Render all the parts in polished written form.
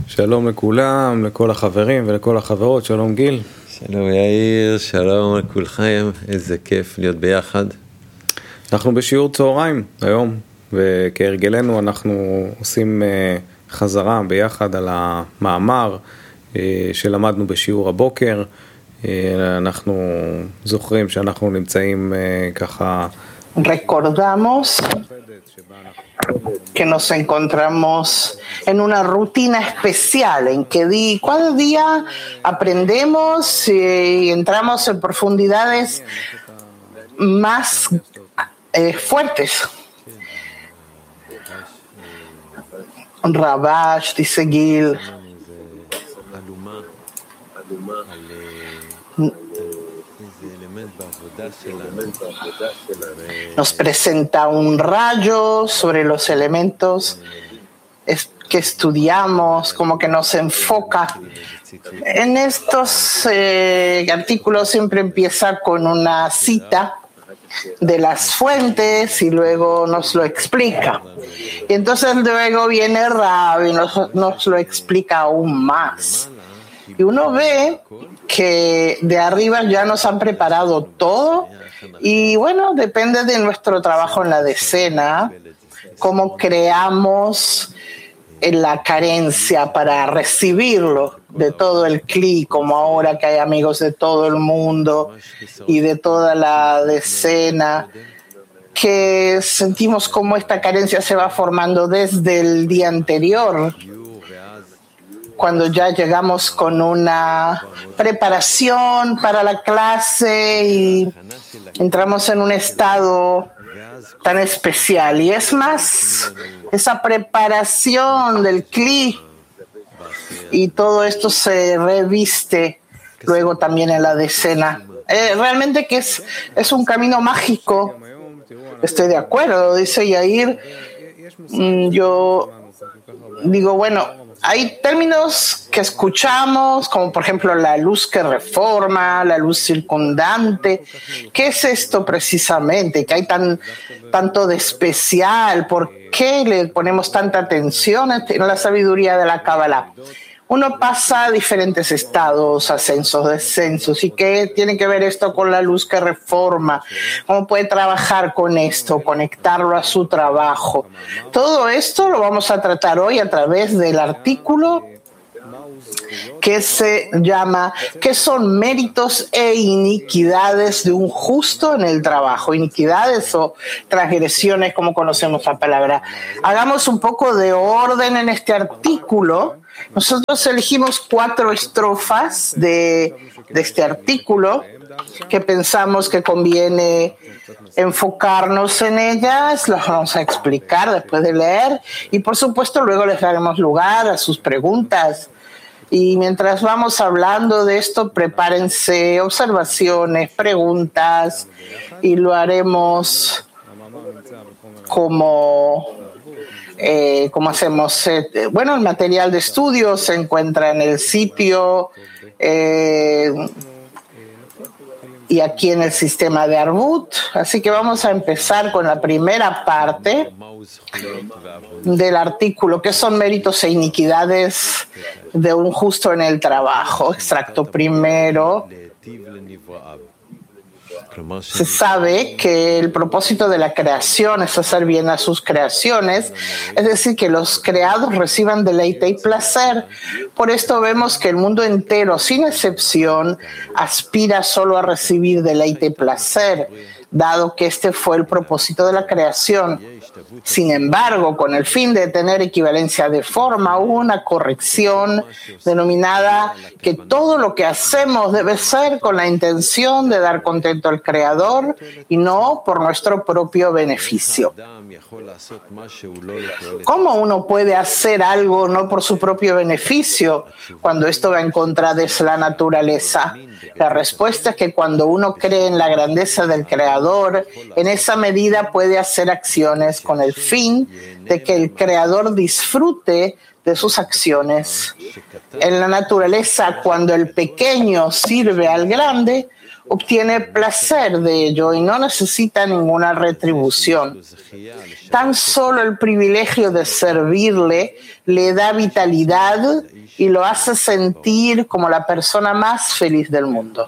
שלום לכולם, לכל החברים ולכל החברות, שלום גיל. שלום יאיר, שלום לכולכם, איזה כיף להיות ביחד. אנחנו בשיעור צהריים היום, וכהרגלנו אנחנו עושים חזרה ביחד על המאמר שלמדנו בשיעור הבוקר. אנחנו זוכרים שאנחנו נמצאים ככה... Recordamos que nos encontramos en una rutina especial en que cada día aprendemos y entramos en profundidades más fuertes. Rabash, dice Gil. Nos presenta un rayo sobre los elementos que estudiamos, como que nos enfoca. En estos artículos siempre empieza con una cita de las fuentes y luego nos lo explica. Y entonces luego viene Rab y nos lo explica aún más. Y uno ve que de arriba ya nos han preparado todo y bueno, depende de nuestro trabajo en la decena, cómo creamos la carencia para recibirlo de todo el cli, como ahora que hay amigos de todo el mundo y de toda la decena, que sentimos cómo esta carencia se va formando desde el día anterior, cuando ya llegamos con una preparación para la clase y entramos en un estado tan especial. Y es más, esa preparación del cli y todo esto se reviste luego también en la decena. Realmente que es un camino mágico. Estoy de acuerdo, dice Yair. Yo digo, bueno, hay términos que escuchamos, como por ejemplo la luz que reforma, la luz circundante. ¿Qué es esto precisamente? ¿Qué hay tanto de especial? ¿Por qué le ponemos tanta atención en la sabiduría de la Kabbalah? Uno pasa a diferentes estados, ascensos, descensos. ¿Y qué tiene que ver esto con la luz que reforma? ¿Cómo puede trabajar con esto, conectarlo a su trabajo? Todo esto lo vamos a tratar hoy a través del artículo que se llama ¿qué son méritos e iniquidades de un justo en el trabajo? Iniquidades o transgresiones, como conocemos la palabra. Hagamos un poco de orden en este artículo. Nosotros elegimos 4 estrofas de este artículo que pensamos que conviene enfocarnos en ellas. Las vamos a explicar después de leer y por supuesto luego les daremos lugar a sus preguntas. Y mientras vamos hablando de esto, prepárense observaciones, preguntas y lo haremos como hacemos. Bueno, el material de estudio se encuentra en el sitio y aquí en el sistema de Arbut. Así que vamos a empezar con la primera parte del artículo, que son méritos e iniquidades de un justo en el trabajo. Extracto primero. Se sabe que el propósito de la creación es hacer bien a sus creaciones, es decir, que los creados reciban deleite y placer. Por esto vemos que el mundo entero, sin excepción, aspira solo a recibir deleite y placer, dado que este fue el propósito de la creación. Sin embargo, con el fin de tener equivalencia de forma, hubo una corrección denominada que todo lo que hacemos debe ser con la intención de dar contento al Creador y no por nuestro propio beneficio. ¿Cómo uno puede hacer algo no por su propio beneficio cuando esto va en contra de la naturaleza? La respuesta es que cuando uno cree en la grandeza del Creador, en esa medida puede hacer acciones con el fin de que el Creador disfrute de sus acciones. En la naturaleza, cuando el pequeño sirve al grande, obtiene placer de ello y no necesita ninguna retribución. Tan solo el privilegio de servirle le da vitalidad y lo hace sentir como la persona más feliz del mundo.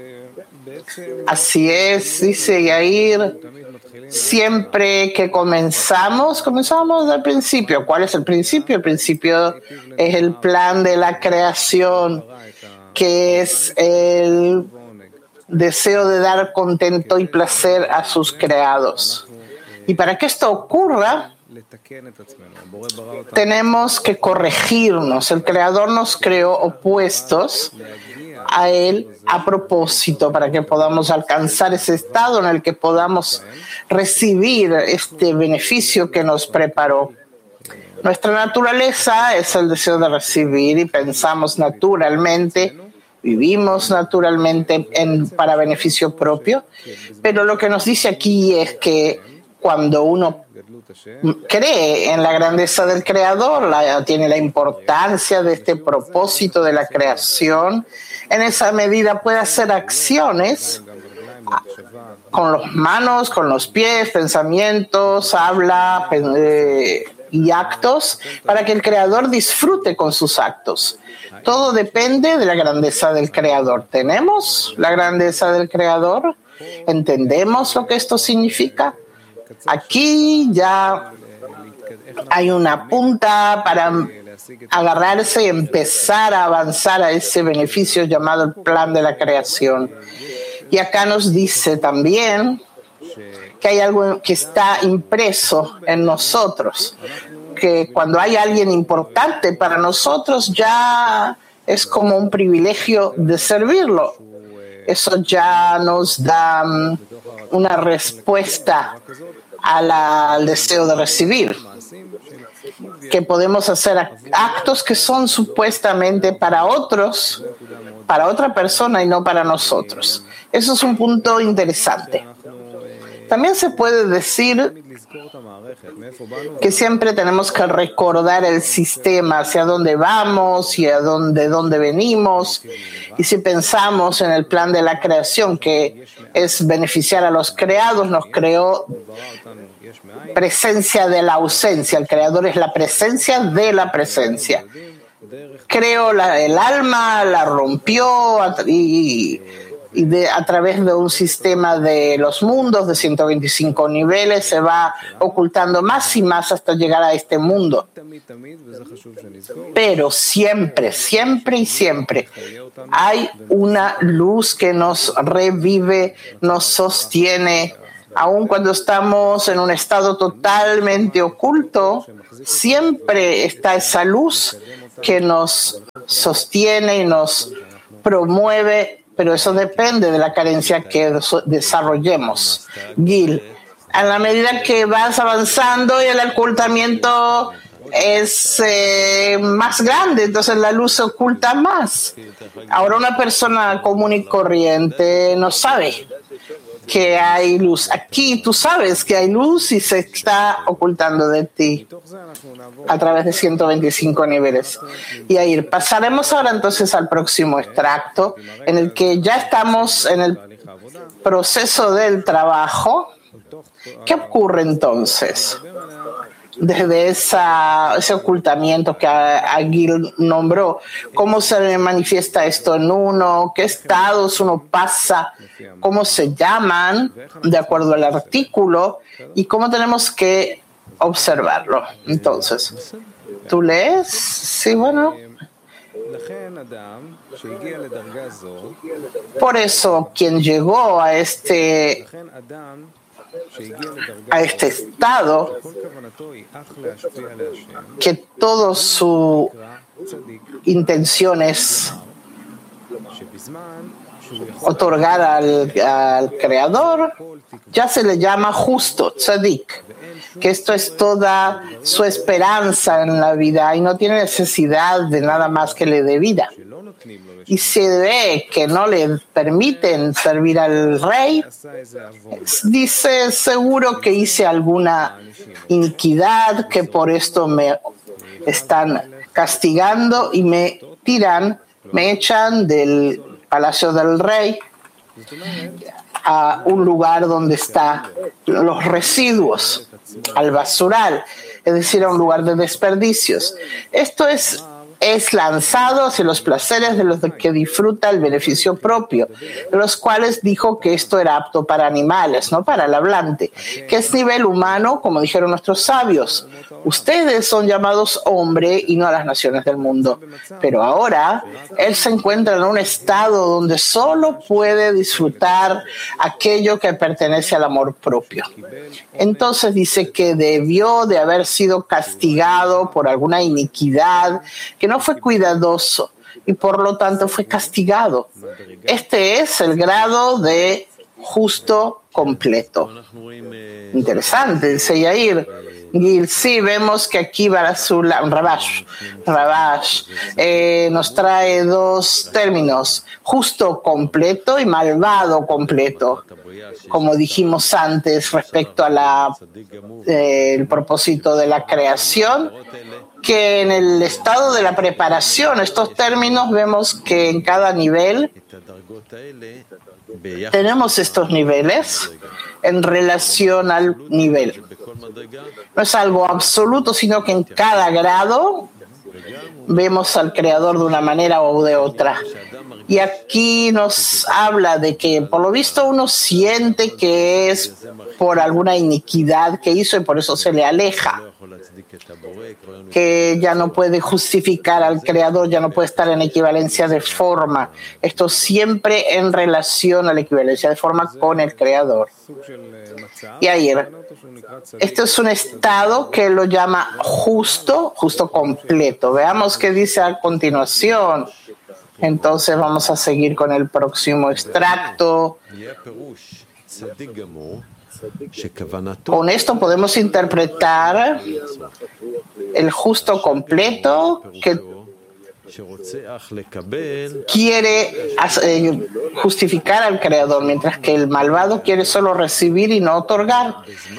Así es, dice Yair, siempre que comenzamos del principio. ¿Cuál es el principio? El principio es el plan de la creación, que es el deseo de dar contento y placer a sus creados. Y para que esto ocurra, tenemos que corregirnos. El Creador nos creó opuestos a Él a propósito, para que podamos alcanzar ese estado en el que podamos recibir este beneficio que nos preparó. Nuestra naturaleza es el deseo de recibir y pensamos naturalmente, vivimos naturalmente para beneficio propio, pero lo que nos dice aquí es que cuando uno cree en la grandeza del Creador, tiene la importancia de este propósito de la creación, en esa medida puede hacer acciones con las manos, con los pies, pensamientos, habla y actos para que el Creador disfrute con sus actos. Todo depende de la grandeza del Creador. ¿Tenemos la grandeza del Creador? ¿Entendemos lo que esto significa? Aquí ya hay una punta para agarrarse y empezar a avanzar a ese beneficio llamado el plan de la creación. Y acá nos dice también que hay algo que está impreso en nosotros, que cuando hay alguien importante para nosotros ya es como un privilegio de servirlo. Eso ya nos da una respuesta al deseo de recibir, que podemos hacer actos que son supuestamente para otros, para otra persona y no para nosotros. Eso es un punto interesante. También se puede decir que siempre tenemos que recordar el sistema, hacia dónde vamos y de dónde venimos. Y si pensamos en el plan de la creación, que es beneficiar a los creados, nos creó presencia de la ausencia. El Creador es la presencia de la presencia. Creó el alma, la rompió a través de un sistema de los mundos de 125 niveles se va ocultando más y más hasta llegar a este mundo. Pero siempre, siempre y siempre hay una luz que nos revive, nos sostiene. Aun cuando estamos en un estado totalmente oculto, siempre está esa luz que nos sostiene y nos promueve. Pero eso depende de la carencia que desarrollemos. Gil, a la medida que vas avanzando y el ocultamiento es más grande, entonces la luz se oculta más. Ahora una persona común y corriente no sabe que hay luz. Aquí tú sabes que hay luz y se está ocultando de ti a través de 125 niveles. Y ahí pasaremos ahora entonces al próximo extracto, en el que ya estamos en el proceso del trabajo. ¿Qué ocurre entonces? Desde ese ocultamiento que Agil nombró, ¿cómo se manifiesta esto en uno? ¿Qué estados uno pasa? ¿Cómo se llaman de acuerdo al artículo? ¿Y cómo tenemos que observarlo? Entonces, ¿tú lees? Sí, bueno. Por eso, quien llegó a este estado, que toda su intención es otorgar al Creador, ya se le llama justo, tzadik, que esto es toda su esperanza en la vida y no tiene necesidad de nada más que le dé vida. Y se ve que no le permiten servir al rey, dice, seguro que hice alguna iniquidad, que por esto me están castigando y me echan del palacio del rey. a un lugar donde están los residuos, al basural, es decir, a un lugar de desperdicios. Esto es lanzado hacia los placeres de los que disfruta el beneficio propio, de los cuales dijo que esto era apto para animales, no para el hablante, que es nivel humano, como dijeron nuestros sabios. Ustedes son llamados hombre y no a las naciones del mundo. Pero ahora él se encuentra en un estado donde solo puede disfrutar aquello que pertenece al amor propio. Entonces dice que debió de haber sido castigado por alguna iniquidad, que no fue cuidadoso y por lo tanto fue castigado. Este es el grado de justo completo. Interesante, dice Yair. Y sí, vemos que aquí Rabash nos trae dos términos, justo completo y malvado completo, como dijimos antes respecto a el propósito de la creación, que en el estado de la preparación, estos términos vemos que en cada nivel tenemos estos niveles en relación al nivel. No es algo absoluto, sino que en cada grado vemos al Creador de una manera o de otra. Y aquí nos habla de que por lo visto uno siente que es por alguna iniquidad que hizo y por eso se le aleja, que ya no puede justificar al Creador, ya no puede estar en equivalencia de forma. Esto siempre en relación a la equivalencia de forma con el Creador. Y ayer, este es un estado que lo llama justo completo. Veamos qué dice a continuación. Entonces vamos a seguir con el próximo extracto. Con esto podemos interpretar el justo completo que quiere justificar al Creador, mientras que el malvado quiere solo recibir y no otorgar.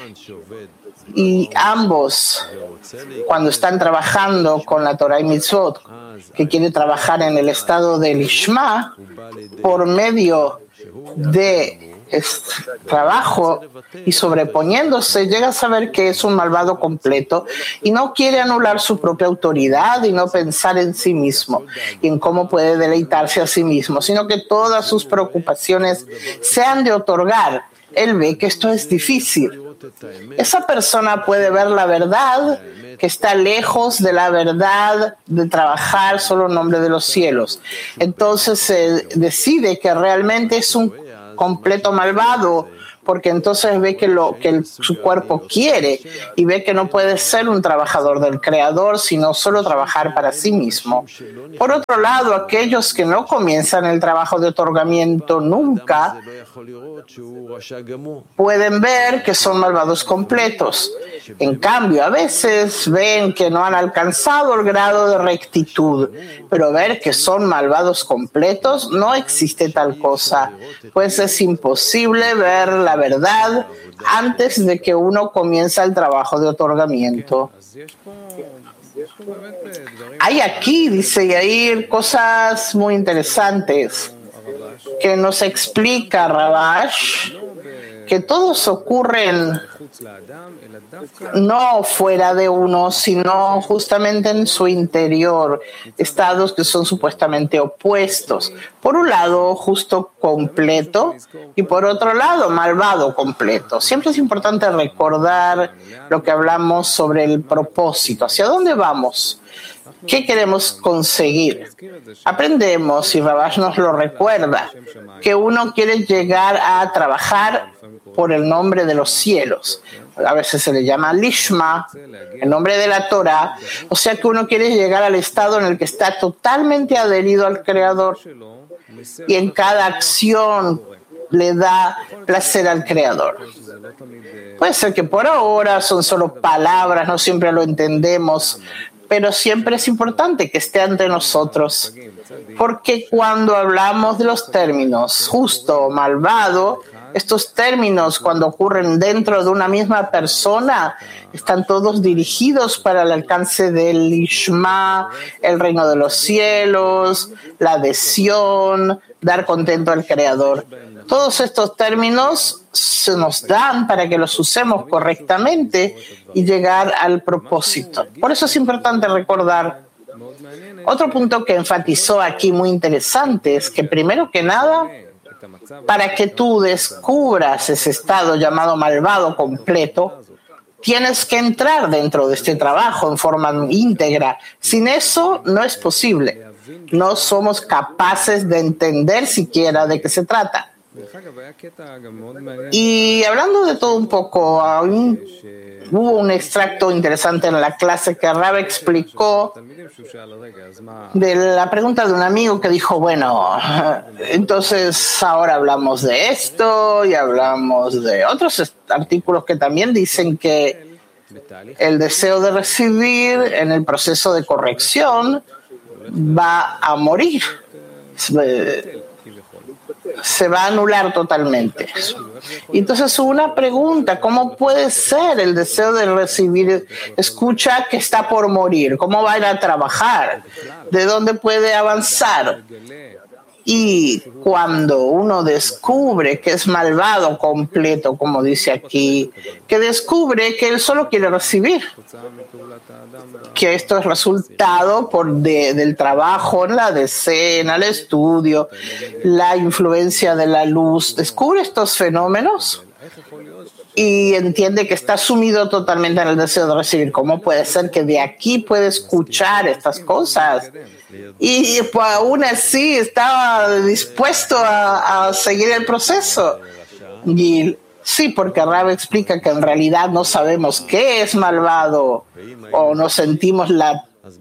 Y ambos, cuando están trabajando con la Torah y Mitzvot, que quiere trabajar en el estado del Ishma, por medio de trabajo y sobreponiéndose, llega a saber que es un malvado completo y no quiere anular su propia autoridad y no pensar en sí mismo y en cómo puede deleitarse a sí mismo, sino que todas sus preocupaciones sean de otorgar. Él ve que esto es difícil. Esa persona puede ver la verdad, que está lejos de la verdad de trabajar solo en nombre de los cielos. Entonces se decide que realmente es un completo malvado, porque entonces ve que su cuerpo quiere y ve que no puede ser un trabajador del Creador, sino solo trabajar para sí mismo. Por otro lado, aquellos que no comienzan el trabajo de otorgamiento nunca pueden ver que son malvados completos. En cambio, a veces ven que no han alcanzado el grado de rectitud, pero ver que son malvados completos no existe tal cosa, pues es imposible ver la verdad antes de que uno comienza el trabajo de otorgamiento. Hay aquí, dice Yair, cosas muy interesantes que nos explica Rabash, que todos ocurren no fuera de uno, sino justamente en su interior, estados que son supuestamente opuestos. Por un lado, justo completo, y por otro lado, malvado completo. Siempre es importante recordar lo que hablamos sobre el propósito. ¿Hacia dónde vamos? ¿Qué queremos conseguir? Aprendemos, y Rabash nos lo recuerda, que uno quiere llegar a trabajar por el nombre de los cielos. A veces se le llama Lishma, el nombre de la Torah. O sea que uno quiere llegar al estado en el que está totalmente adherido al Creador y en cada acción le da placer al Creador. Puede ser que por ahora son solo palabras, no siempre lo entendemos, pero siempre es importante que esté ante nosotros, porque cuando hablamos de los términos justo o malvado, Estos términos, cuando ocurren dentro de una misma persona, están todos dirigidos para el alcance del Lishma, el reino de los cielos, la adhesión, dar contento al Creador. Todos estos términos se nos dan para que los usemos correctamente y llegar al propósito. Por eso es importante recordar. Otro punto que enfatizó aquí muy interesante es que primero que nada, para que tú descubras ese estado llamado malvado completo, tienes que entrar dentro de este trabajo en forma íntegra. Sin eso no es posible. No somos capaces de entender siquiera de qué se trata. Y hablando de todo un poco, hubo un extracto interesante en la clase que Rab explicó de la pregunta de un amigo que dijo, bueno, entonces ahora hablamos de esto y hablamos de otros artículos que también dicen que el deseo de recibir en el proceso de corrección va a morir. Se va a anular totalmente. Entonces una pregunta, ¿cómo puede ser el deseo de recibir escucha que está por morir? ¿Cómo va a ir a trabajar? ¿De dónde puede avanzar? Y cuando uno descubre que es malvado completo, como dice aquí, que descubre que él solo quiere recibir, que esto es resultado del trabajo en la decena, el estudio, la influencia de la luz, descubre estos fenómenos y entiende que está sumido totalmente en el deseo de recibir. ¿Cómo puede ser que de aquí puede escuchar estas cosas? Y pues, aún así estaba dispuesto a seguir el proceso. Y sí, porque Rab explica que en realidad no sabemos qué es malvado o no sentimos la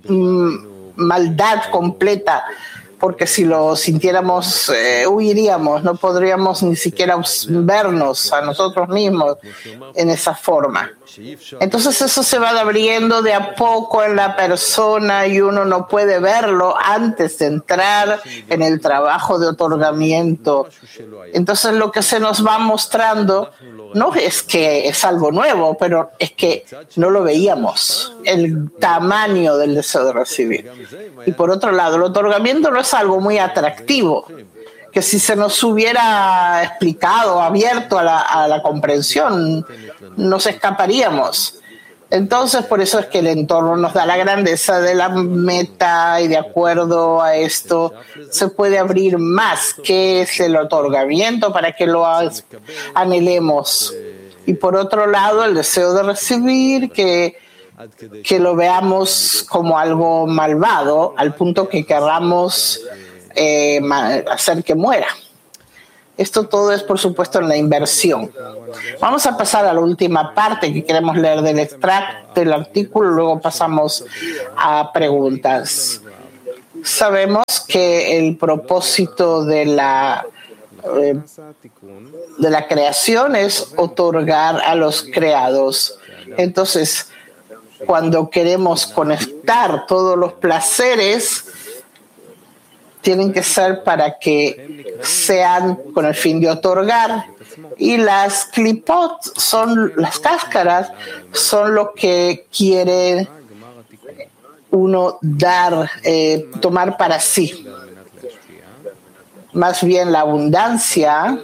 maldad completa, porque si lo sintiéramos huiríamos, no podríamos ni siquiera vernos a nosotros mismos en esa forma. Entonces eso se va abriendo de a poco en la persona y uno no puede verlo antes de entrar en el trabajo de otorgamiento. Entonces lo que se nos va mostrando no es que es algo nuevo, pero es que no lo veíamos, el tamaño del deseo de recibir. Y por otro lado, el otorgamiento no es algo muy atractivo, que si se nos hubiera explicado, abierto a la comprensión, nos escaparíamos. Entonces, por eso es que el entorno nos da la grandeza de la meta y de acuerdo a esto se puede abrir más que es el otorgamiento para que lo anhelemos. Y por otro lado, el deseo de recibir, que lo veamos como algo malvado al punto que querramos hacer que muera. Esto todo es, por supuesto, en la inversión. Vamos a pasar a la última parte que queremos leer del extracto del artículo, luego pasamos a preguntas. Sabemos que el propósito de la creación es otorgar a los creados. Entonces, cuando queremos conectar todos los placeres, tienen que ser para que sean con el fin de otorgar. Y las clipot son las cáscaras, son lo que quiere uno dar, tomar para sí. Más bien la abundancia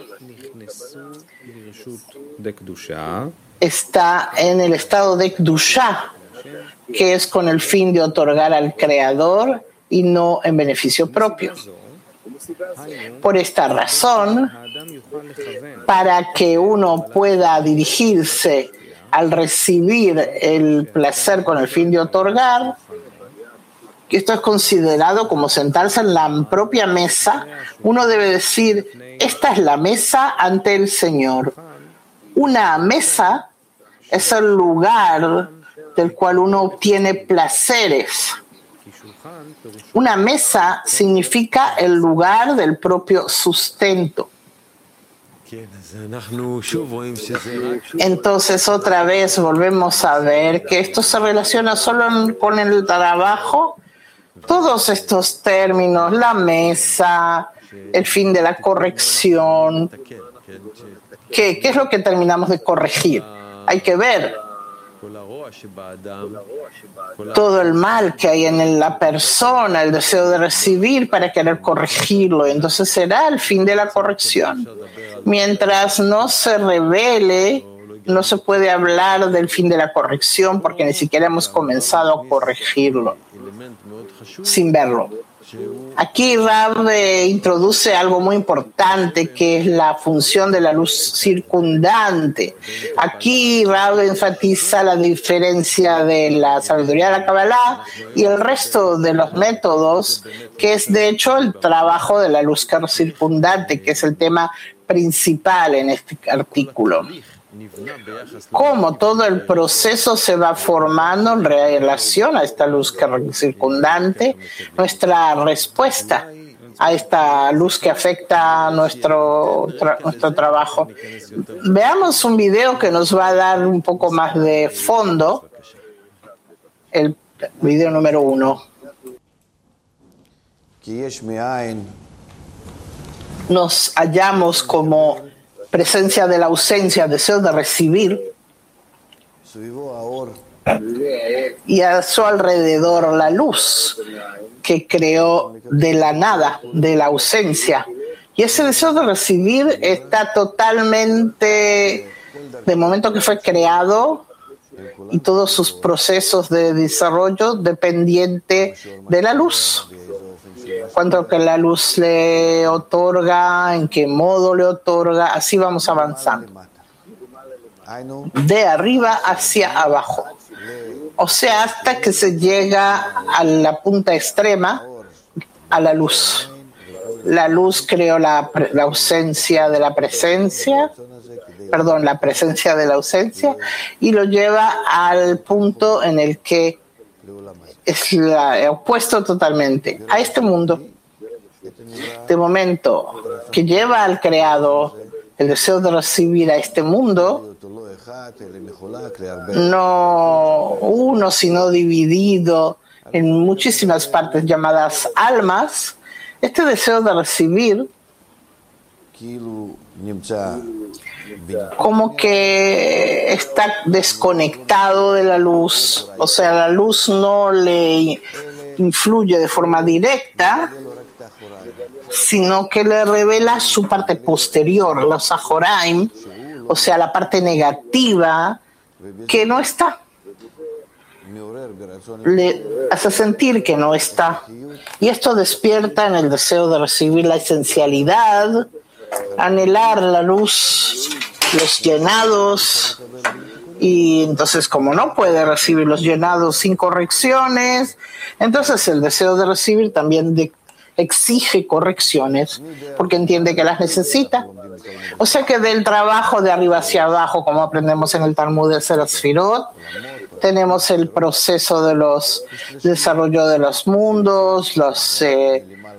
está en el estado de Kedushá, que es con el fin de otorgar al Creador y no en beneficio propio. Por esta razón, para que uno pueda dirigirse al recibir el placer con el fin de otorgar, esto es considerado como sentarse en la propia mesa, uno debe decir, esta es la mesa ante el Señor. Una mesa es el lugar del cual uno obtiene placeres. Una mesa significa el lugar del propio sustento. Entonces otra vez volvemos a ver que esto se relaciona solo con el trabajo. Todos estos términos, la mesa, el fin de la corrección, ¿qué es lo que terminamos de corregir? Hay que ver todo el mal que hay en la persona, el deseo de recibir para querer corregirlo. Entonces será el fin de la corrección. Mientras no se revele, no se puede hablar del fin de la corrección porque ni siquiera hemos comenzado a corregirlo sin verlo. Aquí Rab introduce algo muy importante que es la función de la luz circundante. Aquí Rab enfatiza la diferencia de la sabiduría de la Kabbalah y el resto de los métodos, que es de hecho el trabajo de la luz circundante, que es el tema principal en este artículo. Cómo todo el proceso se va formando en relación a esta luz circundante, nuestra respuesta a esta luz que afecta nuestro trabajo. Veamos un video que nos va a dar un poco más de fondo, el video número 1. Nos hallamos como presencia de la ausencia, deseo de recibir, y a su alrededor la luz que creó de la nada, de la ausencia. Y ese deseo de recibir está totalmente, del momento que fue creado y todos sus procesos de desarrollo, dependiente de la luz. Cuánto que la luz le otorga, en qué modo le otorga, así vamos avanzando. De arriba hacia abajo. O sea, hasta que se llega a la punta extrema, a la luz. La luz creó la ausencia de la presencia, la presencia de la ausencia, y lo lleva al punto en el que es opuesto totalmente a este mundo. De momento que lleva al creado el deseo de recibir a este mundo, no uno, sino dividido en muchísimas partes llamadas almas, este deseo de recibir como que está desconectado de la luz, o sea, la luz no le influye de forma directa, sino que le revela su parte posterior, los ajoraim, o sea, la parte negativa que no está. Le hace sentir que no está. Y esto despierta en el deseo de recibir la esencialidad, anhelar la luz, los llenados, y entonces como no puede recibir los llenados sin correcciones, entonces el deseo de recibir también exige correcciones porque entiende que las necesita. O sea que del trabajo de arriba hacia abajo, como aprendemos en el Talmud de Sefirot, tenemos el proceso de los desarrollo de los mundos, los